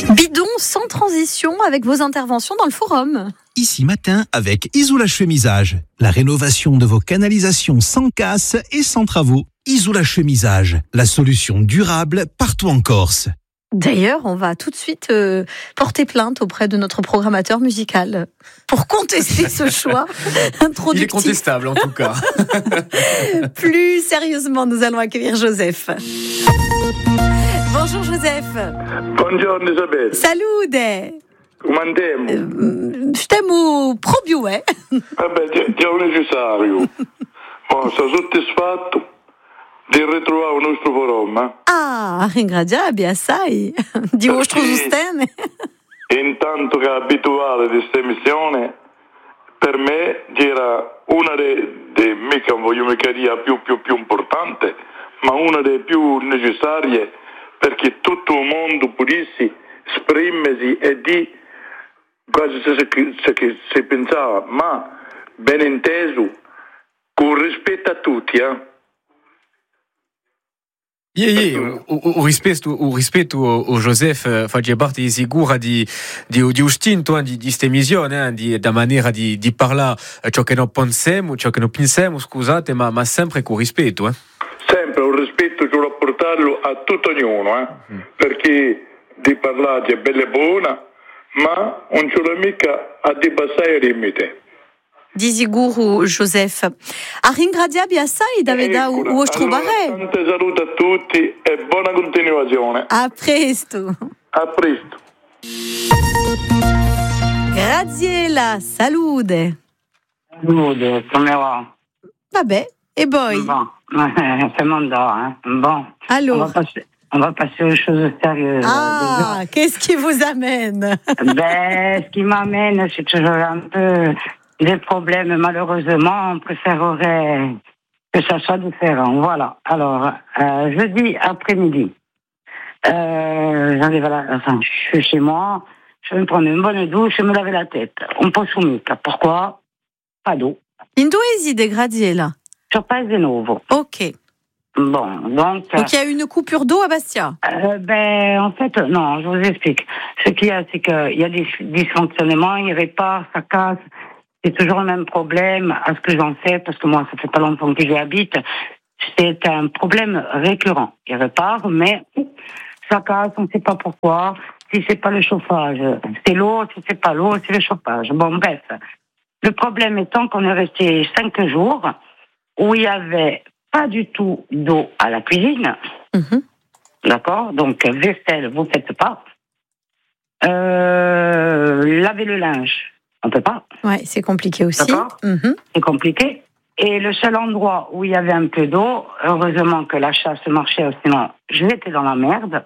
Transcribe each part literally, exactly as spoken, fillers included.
Bidon sans transition avec vos interventions dans le forum. Ici matin avec Isola Chemisage. La rénovation de vos canalisations sans casse et sans travaux. Isola Chemisage, la solution durable partout en Corse. D'ailleurs, on va tout de suite euh, porter plainte auprès de notre programmateur musical pour contester ce choix introductif. Il est contestable en tout cas. Plus sérieusement, nous allons accueillir Joseph. Bonjour Joseph. Buongiorno Isabella. Salute. Come andiamo? Uh, stiamo proprio, eh? Vabbè, già un necessario. Oh, sono soddisfatto di ritrovare il nostro forum. Eh? Ah, ringraziabile assai di vostro sostegno. Intanto che abituale di questa emissione, per me era una delle, mica voglio mica dire più, più, più importante, ma una delle più necessarie perché tutto il mondo potesse esprimersi e di quasi se, se, se, se pensava, ma ben inteso, con rispetto a tutti, eh? Ie, ie, o, o rispetto, o rispetto o Joseph faccia parte di sicura di, di, di istinto di, di questa emissione, di, da maniera di, di parlare ciò che non pensiamo, ciò che non pensiamo, scusate, ma, ma sempre con rispetto. Eh? Sempre un rispetto che lo portarlo a tutto ognuno, eh? mm. Perché di parlare è bella e buona, ma non ce l'ho mica a debassare il limite. Di sicuro, Joseph. A ringraziabile assai, Davida, o vostro barè. Tante salute a tutti e buona continuazione. A presto. A presto. Graziella, salute. Salute, come va? Vabbè, e poi? Bon, c'est mandat, hein. Bon. Alors. On va passer, on va passer aux choses sérieuses. Ah, qu'est-ce qui vous amène? Ben, ce qui m'amène, c'est toujours un peu des problèmes. Malheureusement, on préférerait que ça soit différent. Voilà. Alors, euh, jeudi après-midi, euh, j'arrive à la, enfin, je suis chez moi, je vais me prendre une bonne douche et me laver la tête. On pose sous mica. Pourquoi? Pas d'eau. In due eside, Graziella. Sur Paese de Novo. Ok. Bon, donc... Donc il y a une coupure d'eau à Bastia. euh, Ben, en fait, non, je vous explique. Ce qu'il y a, c'est qu'il y a des dysfonctionnements, il répare, ça casse. C'est toujours le même problème, à ce que j'en sais, parce que moi, ça fait pas longtemps que j'y habite. C'est un problème récurrent. Il répare, mais ça casse, on ne sait pas pourquoi. Si c'est pas le chauffage, c'est l'eau. Si c'est pas l'eau, c'est le chauffage. Bon, bref. Le problème étant qu'on est resté cinq jours où il y avait pas du tout d'eau à la cuisine. Mm-hmm. D'accord? Donc, vaisselle, vous faites pas. Euh, laver le linge, on peut pas. Ouais, c'est compliqué aussi. D'accord? Mm-hmm. C'est compliqué. Et le seul endroit où il y avait un peu d'eau, heureusement que la chasse marchait, sinon j'étais dans la merde.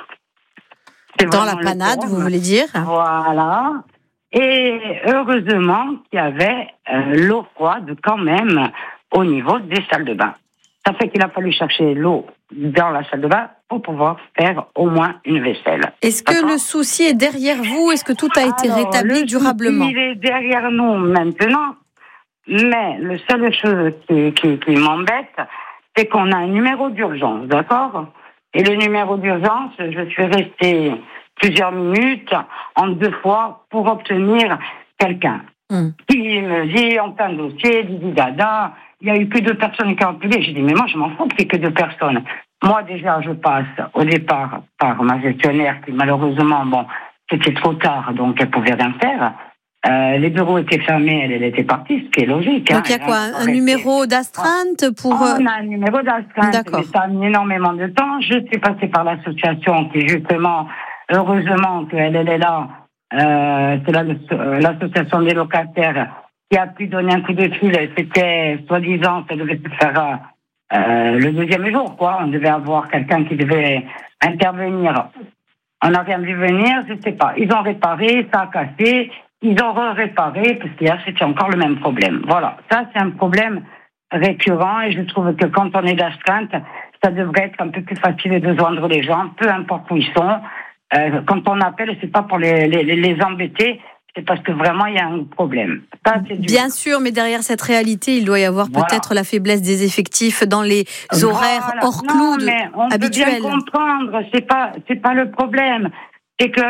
C'est dans la vraiment panade, vous voulez dire? Voilà. Et heureusement qu'il y avait euh, l'eau froide quand même au niveau des salles de bain. Ça fait qu'il a fallu chercher l'eau dans la salle de bain pour pouvoir faire au moins une vaisselle. Est-ce que D'accord? le souci est derrière vous? Est-ce que tout a été Alors, rétabli le durablement? souci, il est derrière nous maintenant, mais le seule chose qui, qui, qui m'embête, c'est qu'on a un numéro d'urgence, d'accord? Et le numéro d'urgence, je suis restée plusieurs minutes, en deux fois, pour obtenir quelqu'un. Mm. Qui me dit, en plein dossier, dit dada, il y a eu que deux personnes qui ont appelé. J'ai dit, mais moi, je m'en fous qu'il n'y ait que deux personnes. Moi, déjà, je passe au départ par ma gestionnaire qui, malheureusement, bon, c'était trop tard, donc elle pouvait rien faire. Euh, les bureaux étaient fermés, elle, elle était partie, ce qui est logique. Donc il hein, y a quoi? Un, un été... numéro d'astreinte pour... On a un numéro d'astreinte, D'accord. mais ça a mis énormément de temps. Je suis passée par l'association qui, justement, heureusement qu'elle elle est là, euh, c'est la, l'association des locataires qui a pu donner un coup de fil. C'était, soi-disant, ça devait se faire euh, le deuxième jour, quoi. On devait avoir quelqu'un qui devait intervenir. On n'a rien vu venir, je sais pas. Ils ont réparé, ça a cassé. Ils ont réparé, parce que là, c'était encore le même problème. Voilà. Ça, c'est un problème récurrent, et je trouve que quand on est d'astreinte, ça devrait être un peu plus facile de joindre les gens, peu importe où ils sont. Euh, quand on appelle, c'est pas pour les, les, les embêter, c'est parce que vraiment, il y a un problème. Ça, c'est du... Bien sûr, mais derrière cette réalité, il doit y avoir voilà. peut-être la faiblesse des effectifs dans les horaires voilà. hors clous non, mais on habituels. peut bien comprendre, c'est pas, c'est pas le problème. C'est que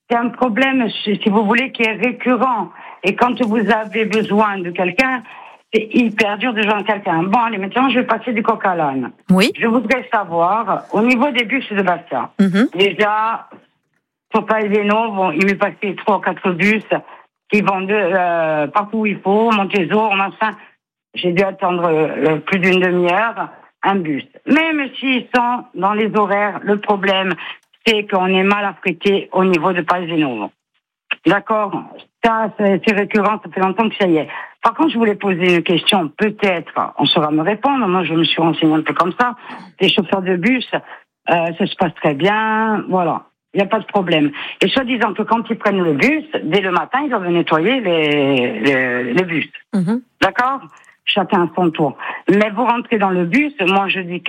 c'est un problème, si vous voulez, qui est récurrent. Et quand vous avez besoin de quelqu'un, c'est hyper dur de joindre quelqu'un. Bon, allez, maintenant, je vais passer du coq à l'âne. Oui. Je voudrais savoir, au niveau des bus de Bastia, Mm-hmm. déjà, Papa et Véno, bon, il m'est passé trois ou quatre bus qui vont de, euh, partout où il faut, Montezor, machin. J'ai dû attendre euh, plus d'une demi-heure un bus. Même s'ils sont dans les horaires, le problème, c'est qu'on est mal affrété au niveau de Palzeno. D'accord? Ça, c'est, c'est récurrent, ça fait longtemps que ça y est. Par contre, je voulais poser une question, peut-être, on saura me répondre, moi je me suis renseignée un peu comme ça. Les chauffeurs de bus, euh, ça se passe très bien, voilà. Il n'y a pas de problème. Et soi-disant que quand ils prennent le bus, dès le matin, ils doivent nettoyer les, les, les bus. Mm-hmm. D'accord? Chacun à son tour. Mais vous rentrez dans le bus, moi je dis que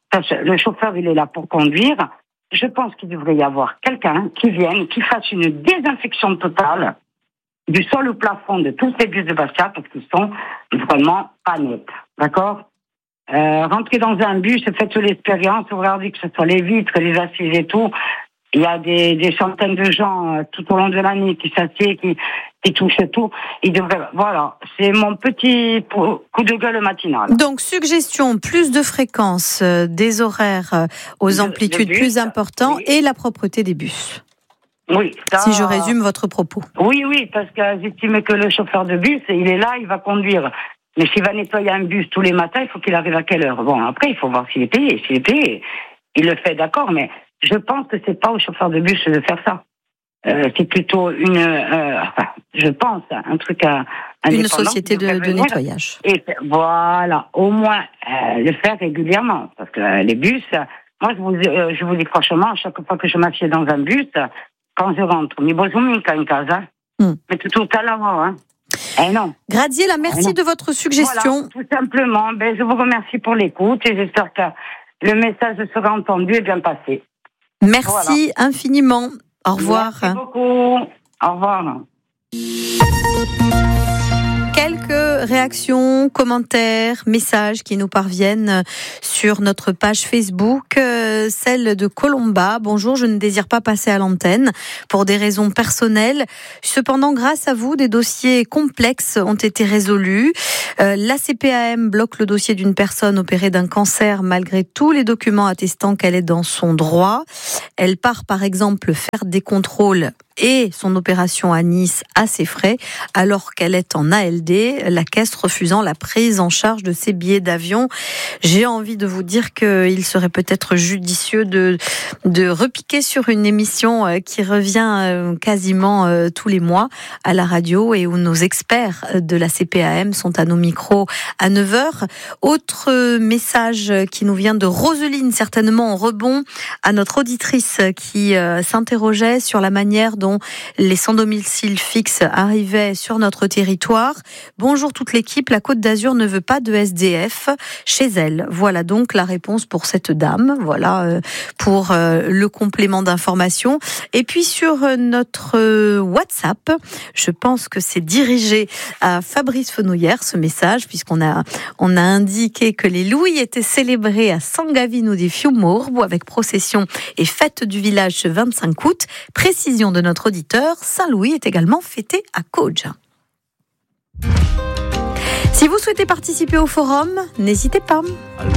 le chauffeur, il est là pour conduire. Je pense qu'il devrait y avoir quelqu'un qui vienne, qui fasse une désinfection totale du sol au plafond de tous les bus de Bastia, parce qu'ils sont vraiment pas nets. D'accord? Euh, rentrez dans un bus, faites l'expérience, vous regardez que ce soit les vitres, les assises et tout. Il y a des, des centaines de gens euh, tout au long de l'année qui s'assiedent, qui, qui touchent tout. Ils devraient, voilà, c'est mon petit coup de gueule matinal. Donc, suggestion, plus de fréquence, euh, des horaires euh, aux Le- amplitudes le bus, plus importantes oui. et la propreté des bus. Oui. Ça, Si je résume votre propos. Oui, oui, parce que j'estime que le chauffeur de bus, il est là, il va conduire. Mais s'il va nettoyer un bus tous les matins, il faut qu'il arrive à quelle heure? Bon, après, il faut voir s'il est payé. S'il est payé, il le fait, d'accord, mais je pense que c'est pas au chauffeur de bus de faire ça. Euh, c'est plutôt une, euh, enfin, je pense, un truc à Une société de, de nettoyage. Et voilà, au moins euh, le faire régulièrement, parce que euh, les bus, euh, moi je vous, euh, je vous dis franchement, à chaque fois que je m'assieds dans un bus, euh, quand je rentre, mi besoin in casa, Hmm. mais tout à l'avant, hein. Eh non. Graziella, merci Eh non. de votre suggestion. Voilà, tout simplement. Ben, je vous remercie pour l'écoute et j'espère que le message sera entendu et bien passé. Merci infiniment. Au revoir. Merci beaucoup. Au revoir. Quelques réactions, commentaires, messages qui nous parviennent sur notre page Facebook, euh, celle de Colomba. Bonjour, je ne désire pas passer à l'antenne pour des raisons personnelles. Cependant, grâce à vous, des dossiers complexes ont été résolus. Euh, la C P A M bloque le dossier d'une personne opérée d'un cancer malgré tous les documents attestant qu'elle est dans son droit. Elle part par exemple faire des contrôles et son opération à Nice à ses frais, alors qu'elle est en A L D, la caisse refusant la prise en charge de ses billets d'avion. J'ai envie de vous dire qu'il serait peut-être judicieux de, de repiquer sur une émission qui revient quasiment tous les mois à la radio et où nos experts de la C P A M sont à nos micros à neuf heures. Autre message qui nous vient de Roseline, certainement en rebond à notre auditrice qui s'interrogeait sur la manière dont les sans domicile fixe arrivaient sur notre territoire. Bonjour toute l'équipe, la Côte d'Azur ne veut pas de S D F chez elle. Voilà donc la réponse pour cette dame. Voilà euh, pour euh, le complément d'information. Et puis sur euh, notre euh, WhatsApp, je pense que c'est dirigé à Fabrice Fenouillère ce message, puisqu'on a, on a indiqué que les Louis étaient célébrés à San Gavino di Fiumorbo avec procession et fête du village ce vingt-cinq août. Précision de notre auditeur, Saint-Louis est également fêté à Coggia. Si vous souhaitez participer au forum, n'hésitez pas.